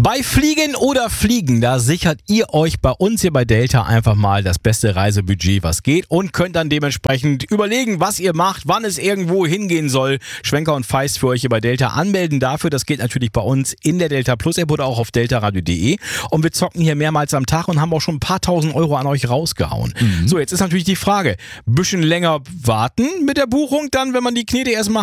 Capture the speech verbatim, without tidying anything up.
Bei Fliegen oder Fliegen, da sichert ihr euch bei uns hier bei Delta einfach mal das beste Reisebudget, was geht, und könnt dann dementsprechend überlegen, was ihr macht, wann es irgendwo hingehen soll. Schwenker und Feist für euch hier bei Delta. Anmelden dafür, das geht natürlich bei uns in der Delta Plus App oder auch auf deltaradio punkt de. Und wir zocken hier mehrmals am Tag und haben auch schon ein paar tausend Euro an euch rausgehauen. Mhm. So, jetzt ist natürlich die Frage, bisschen länger warten mit der Buchung, dann, wenn man die Knete erstmal